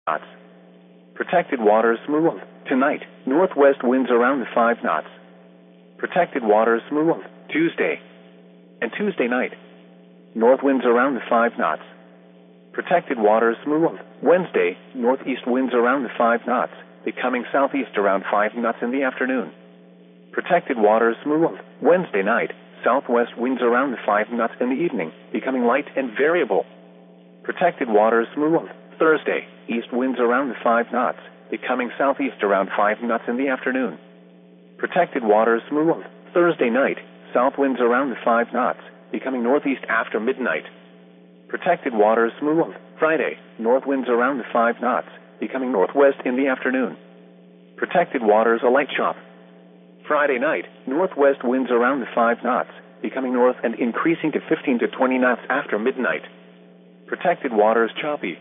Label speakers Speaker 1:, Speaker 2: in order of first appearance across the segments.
Speaker 1: knots. Protected waters smooth. Tonight, northwest winds around 5 knots. Protected waters smooth. Tuesday and Tuesday night, north winds around 5 knots. Protected waters smooth. Wednesday, northeast winds around 5 knots, becoming southeast around 5 knots in the afternoon. Protected waters smooth. Wednesday night, southwest winds around 5 knots in the evening, becoming light and variable. Protected waters smooth. Thursday, east winds around 5 knots, becoming southeast around 5 knots in the afternoon. Protected waters smooth. Thursday night, south winds around 5 knots, becoming northeast after midnight. Protected waters smooth. Friday, north winds around 5 knots, becoming northwest in the afternoon. Protected waters a light chop. Friday night, northwest winds around 5 knots, becoming north and increasing to 15 to 20 knots after midnight. Protected waters choppy.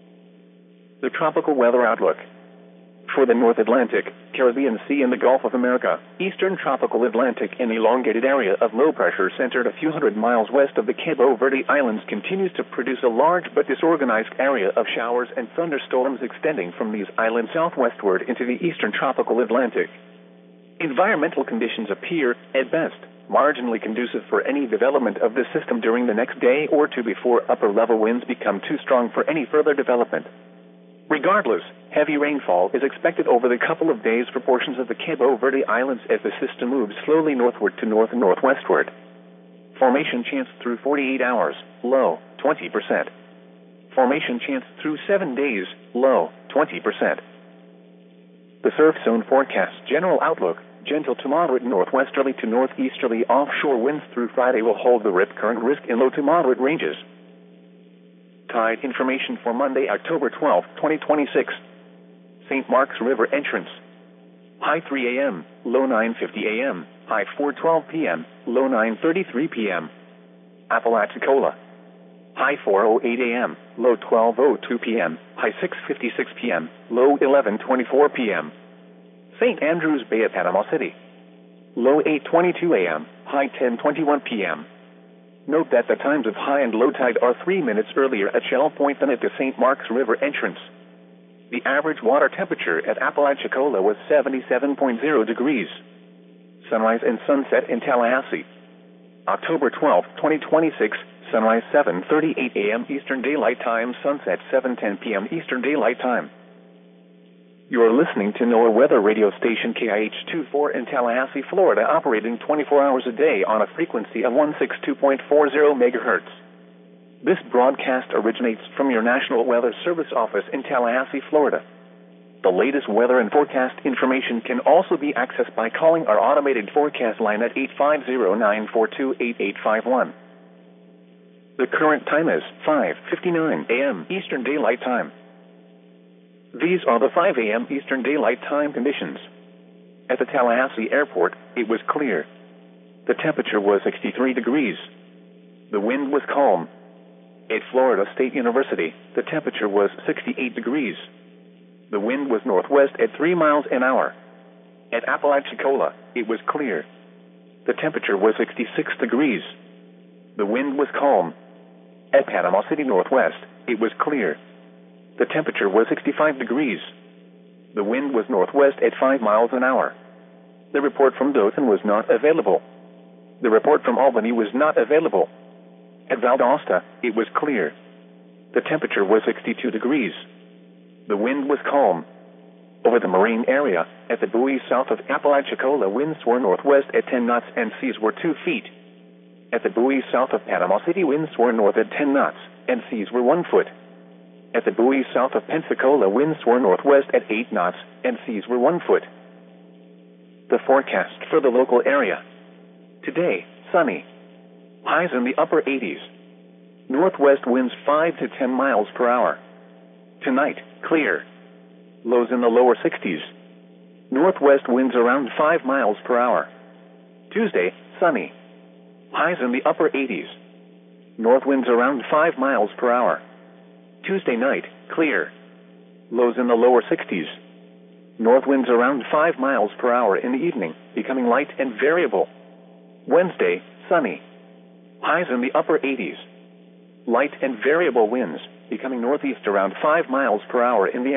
Speaker 1: The tropical weather outlook. For the North Atlantic, Caribbean Sea and the Gulf of America, eastern tropical Atlantic and elongated area of low pressure centered a few hundred miles west of the Cabo Verde Islands continues to produce a large but disorganized area of showers and thunderstorms extending from these islands southwestward into the eastern tropical Atlantic. Environmental conditions appear, at best, marginally conducive for any development of this system during the next day or two before upper-level winds become too strong for any further development. Regardless, heavy rainfall is expected over the couple of days for portions of the Cabo Verde Islands as the system moves slowly northward to north and northwestward. Formation chance through 48 hours, low, 20%. Formation chance through 7 days, low, 20%. The surf zone forecast general outlook, gentle to moderate northwesterly to northeasterly offshore winds through Friday will hold the rip current risk in low to moderate ranges. Tide information for Monday, October 12, 2026. St. Mark's River entrance. High 3 a.m., low 9:50 a.m., high 4:12 p.m., low 9:33 p.m. Apalachicola. High 4:08 a.m., low 12:02 p.m., high 6:56 p.m., low 11:24 p.m. St. Andrews Bay at Panama City. Low 8:22 a.m., high 10:21 p.m. Note that the times of high and low tide are 3 minutes earlier at Shell Point than at the St. Mark's River entrance. The average water temperature at Apalachicola was 77.0 degrees. Sunrise and sunset in Tallahassee. October 12, 2026, sunrise 7:38 a.m. Eastern Daylight Time, sunset 7:10 p.m. Eastern Daylight Time. You are listening to NOAA weather radio station KIH-24 in Tallahassee, Florida, operating 24 hours a day on a frequency of 162.40 megahertz. This broadcast originates from your National Weather Service office in Tallahassee, Florida. The latest weather and forecast information can also be accessed by calling our automated forecast line at 850-942-8851. The current time is 5:59 a.m. Eastern Daylight Time. These are the 5 a.m. Eastern Daylight Time conditions. At the Tallahassee Airport, it was clear. The temperature was 63 degrees. The wind was calm. At Florida State University, the temperature was 68 degrees. The wind was northwest at 3 miles an hour. At Apalachicola, it was clear. The temperature was 66 degrees. The wind was calm. At Panama City Northwest, it was clear. The temperature was 65 degrees. The wind was northwest at 5 miles an hour. The report from Dothan was not available. The report from Albany was not available. At Valdosta, it was clear. The temperature was 62 degrees. The wind was calm. Over the marine area, at the buoy south of Apalachicola, winds were northwest at 10 knots and seas were 2 feet. At the buoy south of Panama City, winds were north at 10 knots and seas were 1 foot. At the buoy south of Pensacola, winds were northwest at 8 knots and seas were 1 foot. The forecast for the local area. Today, sunny. Highs in the upper 80s. Northwest winds 5 to 10 miles per hour. Tonight, clear. Lows in the lower 60s. Northwest winds around 5 miles per hour. Tuesday, sunny. Highs in the upper 80s. North winds around 5 miles per hour. Tuesday night, clear. Lows in the lower 60s. North winds around 5 miles per hour in the evening, becoming light and variable. Wednesday, sunny. Highs in the upper 80s. Light and variable winds, becoming northeast around 5 miles per hour in the